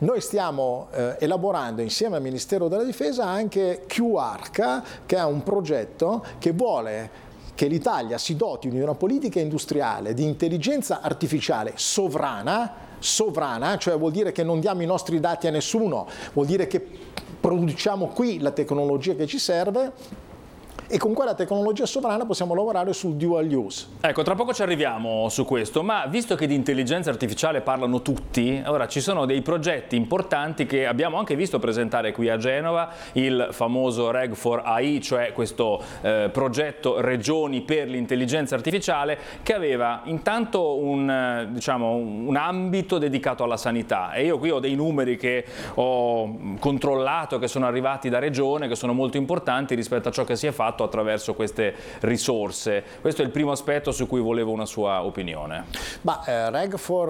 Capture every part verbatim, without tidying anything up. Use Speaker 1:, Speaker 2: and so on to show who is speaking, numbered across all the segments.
Speaker 1: Noi stiamo eh, elaborando insieme al Ministero della Difesa anche Q ARCA, che è un progetto che vuole che l'Italia si doti di una politica industriale di intelligenza artificiale sovrana, sovrana, cioè vuol dire che non diamo i nostri dati a nessuno, vuol dire che produciamo qui la tecnologia che ci serve, e con quella tecnologia sovrana possiamo lavorare sul dual use.
Speaker 2: Ecco, tra poco ci arriviamo su questo, ma visto che di intelligenza artificiale parlano tutti, ora ci sono dei progetti importanti che abbiamo anche visto presentare qui a Genova, il famoso Reg for A I, cioè questo eh, progetto Regioni per l'intelligenza artificiale, che aveva intanto un, diciamo, un ambito dedicato alla sanità, e io qui ho dei numeri che ho controllato, che sono arrivati da Regione, che sono molto importanti rispetto a ciò che si è fatto attraverso queste risorse. Questo è il primo aspetto su cui volevo una sua opinione.
Speaker 1: Ma eh, Reg for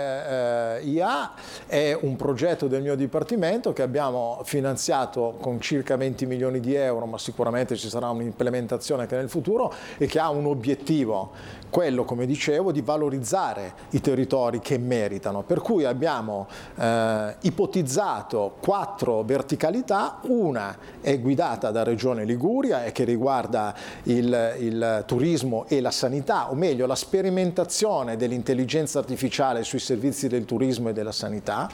Speaker 1: eh, I A è un progetto del mio dipartimento che abbiamo finanziato con circa venti milioni di euro, ma sicuramente ci sarà un'implementazione anche nel futuro, e che ha un obiettivo, quello, come dicevo, di valorizzare i territori che meritano. Per cui abbiamo eh, ipotizzato quattro verticalità. Una è guidata da Regione Liguria e che riguarda il, il turismo e la sanità, o meglio la sperimentazione dell'intelligenza artificiale sui servizi del turismo e della sanità.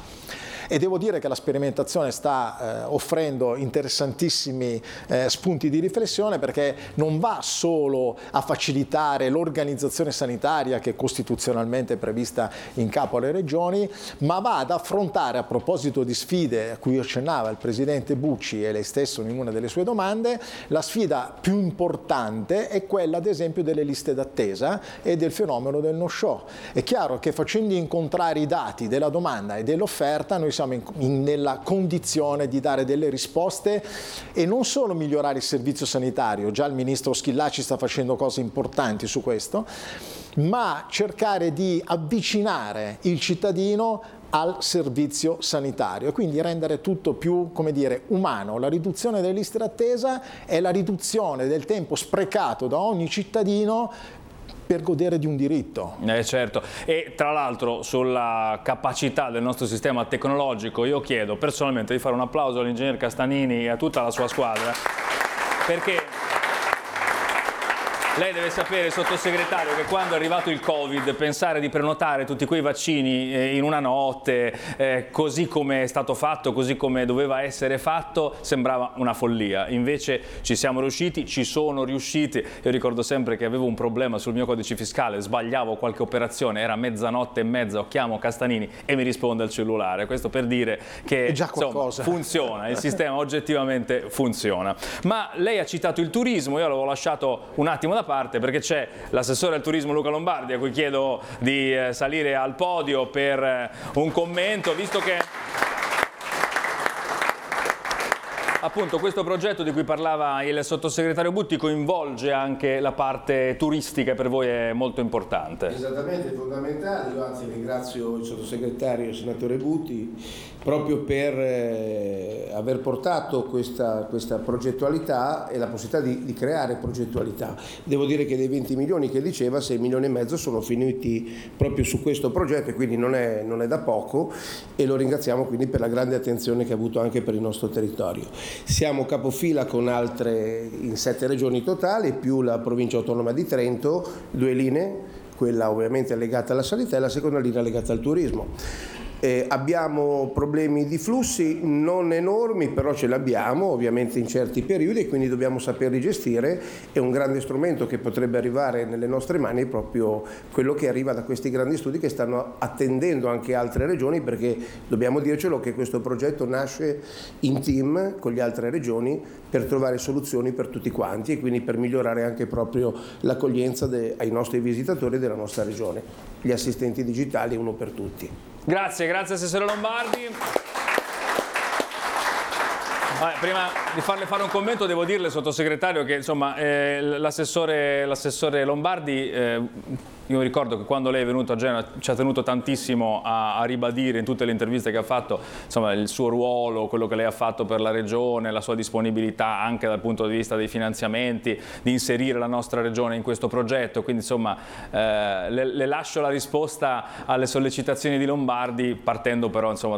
Speaker 1: E devo dire che la sperimentazione sta eh, offrendo interessantissimi eh, spunti di riflessione, perché non va solo a facilitare l'organizzazione sanitaria che è costituzionalmente prevista in capo alle regioni, ma va ad affrontare, a proposito di sfide a cui accennava il Presidente Bucci e lei stesso in una delle sue domande, la sfida più importante è quella ad esempio delle liste d'attesa e del fenomeno del no-show. È chiaro che facendo incontrare i dati della domanda e dell'offerta noi siamo in, in, nella condizione di dare delle risposte e non solo migliorare il servizio sanitario, già il Ministro Schillaci sta facendo cose importanti su questo, ma cercare di avvicinare il cittadino al servizio sanitario e quindi rendere tutto più, come dire, umano. La riduzione delle liste d'attesa è la riduzione del tempo sprecato da ogni cittadino per godere di un diritto.
Speaker 2: Eh certo, e tra l'altro sulla capacità del nostro sistema tecnologico io chiedo personalmente di fare un applauso all'ingegner Castanini e a tutta la sua squadra, perché lei deve sapere, sottosegretario, che quando è arrivato il Covid, pensare di prenotare tutti quei vaccini eh, in una notte, eh, così come è stato fatto, così come doveva essere fatto, sembrava una follia. Invece ci siamo riusciti, ci sono riusciti. Io ricordo sempre che avevo un problema sul mio codice fiscale, sbagliavo qualche operazione, era mezzanotte e mezza, chiamo Castanini e mi risponde al cellulare. Questo per dire che
Speaker 1: già
Speaker 2: insomma, funziona, il sistema oggettivamente funziona. Ma lei ha citato il turismo, io l'avevo lasciato un attimo da parte perché c'è l'assessore al turismo Luca Lombardi, a cui chiedo di eh, salire al podio per eh, un commento, visto che appunto questo progetto di cui parlava il sottosegretario Butti coinvolge anche la parte turistica, e per voi è molto importante.
Speaker 3: Esattamente, fondamentale. Io anzi ringrazio il sottosegretario, il senatore Butti, proprio per eh, aver portato questa, questa progettualità e la possibilità di, di creare progettualità. Devo dire che dei venti milioni che diceva, sei milioni e mezzo sono finiti proprio su questo progetto, e quindi non è, non è da poco, e lo ringraziamo quindi per la grande attenzione che ha avuto anche per il nostro territorio. Siamo capofila con altre in sette regioni totali, più la provincia autonoma di Trento, due linee, quella ovviamente legata alla sanità e la seconda linea legata al turismo. Eh, abbiamo problemi di flussi non enormi, però ce li abbiamo ovviamente in certi periodi, e quindi dobbiamo saperli gestire. È un grande strumento che potrebbe arrivare nelle nostre mani, proprio quello che arriva da questi grandi studi che stanno attendendo anche altre regioni, perché dobbiamo dircelo che questo progetto nasce in team con le altre regioni per trovare soluzioni per tutti quanti, e quindi per migliorare anche proprio l'accoglienza ai nostri visitatori della nostra regione. Gli assistenti digitali, uno per tutti.
Speaker 2: Grazie, grazie Assessore Lombardi. Vabbè, prima di farle fare un commento devo dirle, sottosegretario, che insomma eh, l'assessore Lombardi, eh, io ricordo che quando lei è venuto a Genova ci ha tenuto tantissimo a, a ribadire in tutte le interviste che ha fatto, insomma, il suo ruolo, quello che lei ha fatto per la regione, la sua disponibilità anche dal punto di vista dei finanziamenti, di inserire la nostra regione in questo progetto. Quindi insomma eh, le, le lascio la risposta alle sollecitazioni di Lombardi, partendo però insomma